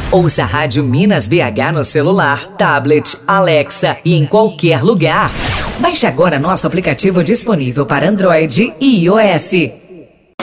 Ouça a Rádio Minas BH no celular, tablet, Alexa e em qualquer lugar. Baixe agora nosso aplicativo disponível para Android e iOS.